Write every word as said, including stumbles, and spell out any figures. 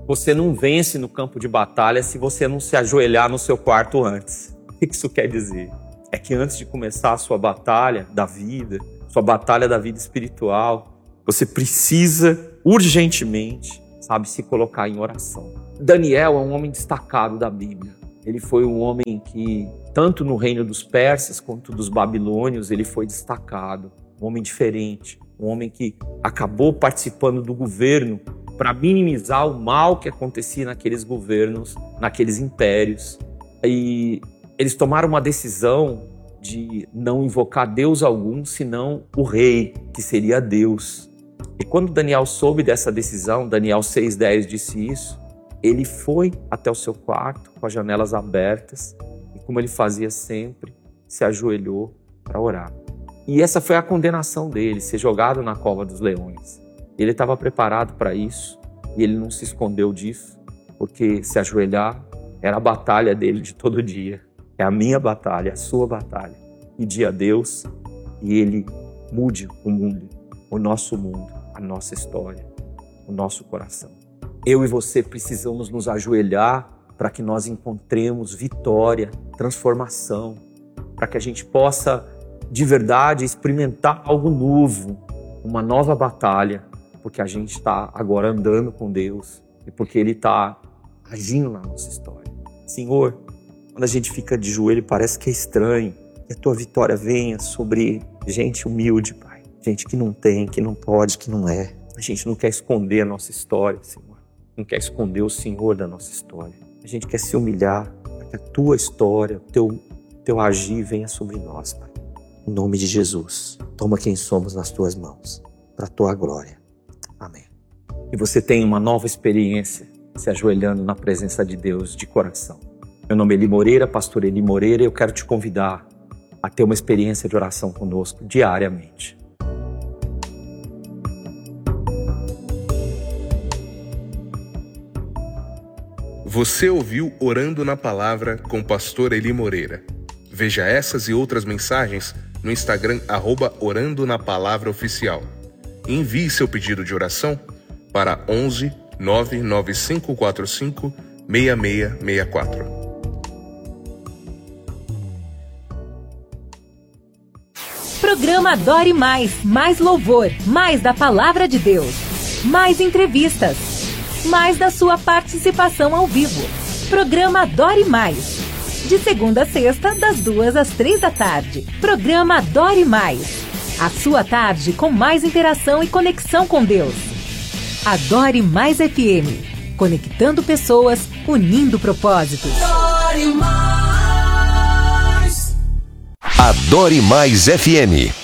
Você não vence no campo de batalha se você não se ajoelhar no seu quarto antes. O que isso quer dizer? É que antes de começar a sua batalha da vida, sua batalha da vida espiritual, você precisa urgentemente, sabe, se colocar em oração. Daniel é um homem destacado da Bíblia. Ele foi um homem que, tanto no reino dos persas quanto dos babilônios, ele foi destacado. Um homem diferente, um homem que acabou participando do governo para minimizar o mal que acontecia naqueles governos, naqueles impérios. E eles tomaram uma decisão de não invocar Deus algum, senão o rei, que seria Deus. E quando Daniel soube dessa decisão, Daniel seis, dez disse isso, ele foi até o seu quarto com as janelas abertas e, como ele fazia sempre, se ajoelhou para orar. E essa foi a condenação dele, ser jogado na cova dos leões. Ele estava preparado para isso e ele não se escondeu disso, porque se ajoelhar era a batalha dele de todo dia. É a minha batalha, a sua batalha. Pedir a Deus e Ele mude o mundo, o nosso mundo, a nossa história, o nosso coração. Eu e você precisamos nos ajoelhar para que nós encontremos vitória, transformação, para que a gente possa, de verdade, experimentar algo novo, uma nova batalha, porque a gente está agora andando com Deus e porque Ele está agindo na nossa história. Senhor, quando a gente fica de joelho, parece que é estranho. Que a Tua vitória venha sobre gente humilde, Pai. Gente que não tem, que não pode, que não é. A gente não quer esconder a nossa história, Senhor. Não quer esconder o Senhor da nossa história. A gente quer se humilhar para que a Tua história, o teu, teu agir venha sobre nós, Pai. Em nome de Jesus, toma quem somos nas Tuas mãos, para a Tua glória. Amém. E você tenha uma nova experiência se ajoelhando na presença de Deus de coração. Meu nome é Eli Moreira, pastor Eli Moreira, e eu quero te convidar a ter uma experiência de oração conosco diariamente. Você ouviu Orando na Palavra com o pastor Eli Moreira. Veja essas e outras mensagens no Instagram, arroba Orando na Palavra Oficial. Envie seu pedido de oração para onze, nove nove cinco quatro cinco, seis seis seis quatro. Programa Adore Mais, mais louvor, mais da Palavra de Deus, mais entrevistas, mais da sua participação ao vivo. Programa Adore Mais, de segunda a sexta, das duas às três da tarde. Programa Adore Mais, a sua tarde com mais interação e conexão com Deus. Adore Mais F M, conectando pessoas, unindo propósitos. Adore Mais. Adore Mais F M.